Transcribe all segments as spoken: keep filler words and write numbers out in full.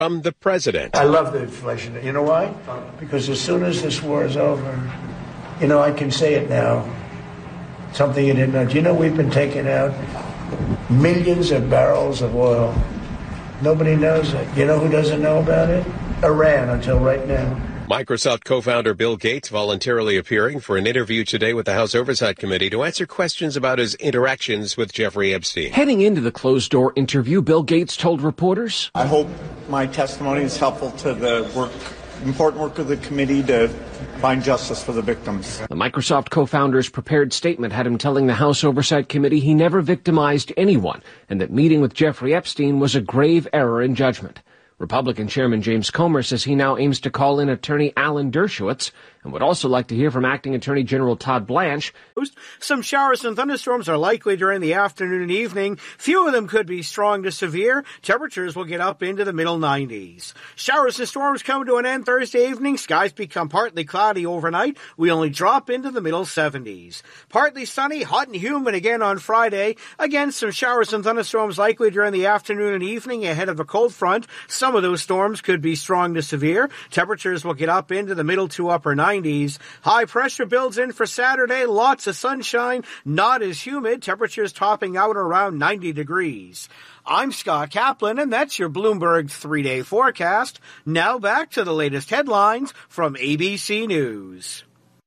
from the president. I love the inflation. You know why? Because as soon as this war is over, you know, I can say it now. Something you didn't know. Do you know we've been taking out millions of barrels of oil? Nobody knows it. You know who doesn't know about it? Iran, until right now. Microsoft co-founder Bill Gates voluntarily appearing for an interview today with the House Oversight Committee to answer questions about his interactions with Jeffrey Epstein. Heading into the closed-door interview, Bill Gates told reporters, I hope my testimony is helpful to the work, important work of the committee to find justice for the victims. The Microsoft co-founder's prepared statement had him telling the House Oversight Committee he never victimized anyone and that meeting with Jeffrey Epstein was a grave error in judgment. Republican Chairman James Comer says he now aims to call in attorney Alan Dershowitz and would also like to hear from Acting Attorney General Todd Blanche. Some showers and thunderstorms are likely during the afternoon and evening. Few of them could be strong to severe. Temperatures will get up into the middle nineties. Showers and storms come to an end Thursday evening. Skies become partly cloudy overnight. We only drop into the middle seventies. Partly sunny, hot and humid again on Friday. Again, some showers and thunderstorms likely during the afternoon and evening ahead of a cold front. Some of those storms could be strong to severe. Temperatures will get up into the middle to upper nineties. High pressure builds in for Saturday. Lots of sunshine, not as humid. Temperatures topping out around ninety degrees. I'm Scott Kaplan, and that's your Bloomberg three-day forecast. Now back to the latest headlines from A B C News.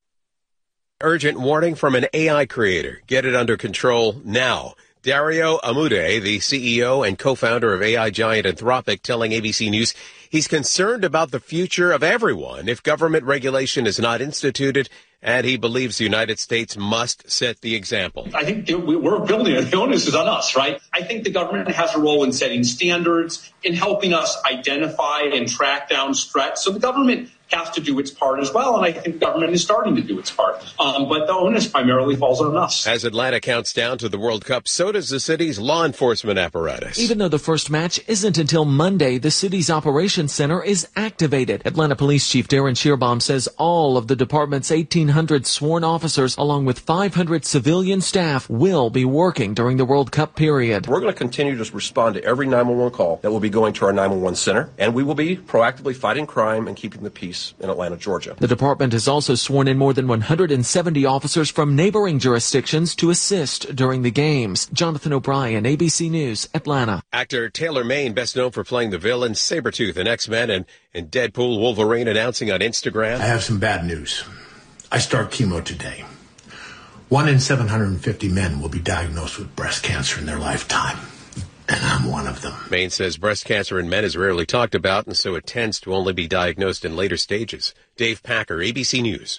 Urgent warning from an A I creator. Get it under control now. Dario Amodei, the C E O and co-founder of A I giant Anthropic, telling A B C News he's concerned about the future of everyone if government regulation is not instituted, and he believes the United States must set the example. I think we're building it. The onus is on us, right? I think the government has a role in setting standards, in helping us identify and track down threats. So the government has to do its part as well, and I think the government is starting to do its part. Um, but the onus primarily falls on us. As Atlanta counts down to the World Cup, so does the city's law enforcement apparatus. Even though the first match isn't until Monday, the city's operations center is activated. Atlanta Police Chief Darren Shearbaum says all of the department's eighteen hundred sworn officers, along with five hundred civilian staff, will be working during the World Cup period. We're going to continue to respond to every nine one one call that will be going to our nine one one center, and we will be proactively fighting crime and keeping the peace in Atlanta, Georgia. The department has also sworn in more than one hundred seventy officers from neighboring jurisdictions to assist during the games. Jonathan O'Brien, A B C News, Atlanta. Actor Taylor Maine, best known for playing the villain Sabretooth in X-Men and, and Deadpool Wolverine, announcing on Instagram. I have some bad news. I start chemo today. One in seven hundred fifty men will be diagnosed with breast cancer in their lifetime. And I'm one of them. Maine says breast cancer in men is rarely talked about, and so it tends to only be diagnosed in later stages. Dave Packer, A B C News.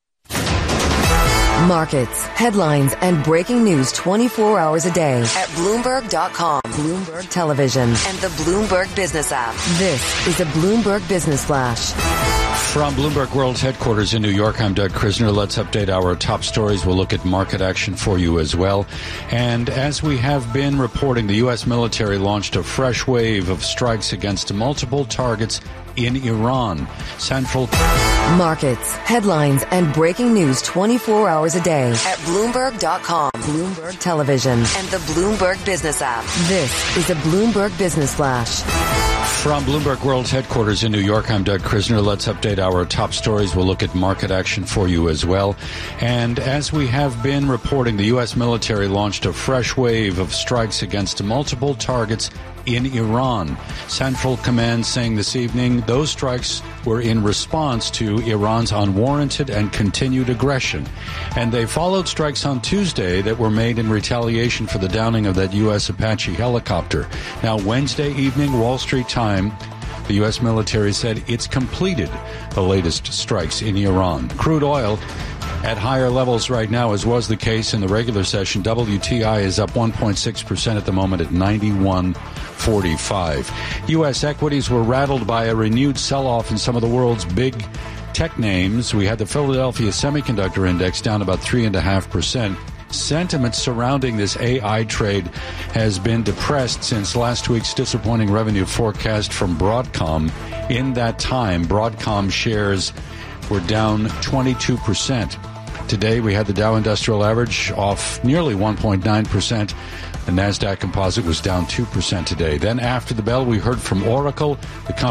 Markets, headlines, and breaking news twenty-four hours a day at Bloomberg dot com, Bloomberg Television, and the Bloomberg Business app. This is a Bloomberg Business Flash. From Bloomberg World's headquarters in New York, I'm Doug Krisner. Let's update our top stories. We'll look at market action for you as well. And as we have been reporting, the U S military launched a fresh wave of strikes against multiple targets in Iran. Central Markets, headlines, and breaking news twenty-four hours a day at Bloomberg dot com, Bloomberg Television, and the Bloomberg Business app. This is a Bloomberg Business Flash. From Bloomberg World's headquarters in New York, I'm Doug Krisner. Let's update our top stories. We'll look at market action for you as well. And as we have been reporting, the U S military launched a fresh wave of strikes against multiple targets in Iran. Central Command saying this evening those strikes were in response to Iran's unwarranted and continued aggression. And they followed strikes on Tuesday that were made in retaliation for the downing of that U S Apache helicopter. Now, Wednesday evening, Wall Street time, the U S military said it's completed the latest strikes in Iran. Crude oil at higher levels right now, as was the case in the regular session. W T I is up one point six percent at the moment at ninety-one forty-five. U S equities were rattled by a renewed sell-off in some of the world's big tech names. We had the Philadelphia Semiconductor Index down about three point five percent. Sentiment surrounding this A I trade has been depressed since last week's disappointing revenue forecast from Broadcom. In that time, Broadcom shares were down twenty-two percent. Today, we had the Dow Industrial Average off nearly one point nine percent. The NASDAQ composite was down two percent today. Then after the bell, we heard from Oracle. The